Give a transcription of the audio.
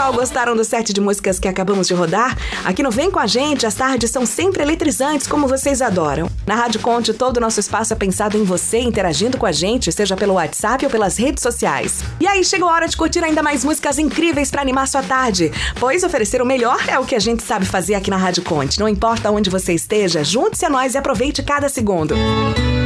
pessoal, gostaram do set de músicas que acabamos de rodar? Aqui no Vem Com a Gente, as tardes são sempre eletrizantes, como vocês adoram. Na Rádio Conte, todo o nosso espaço é pensado em você, interagindo com a gente, seja pelo WhatsApp ou pelas redes sociais. E aí, chegou a hora de curtir ainda mais músicas incríveis para animar sua tarde, pois oferecer o melhor é o que a gente sabe fazer aqui na Rádio Conte. Não importa onde você esteja, junte-se a nós e aproveite cada segundo.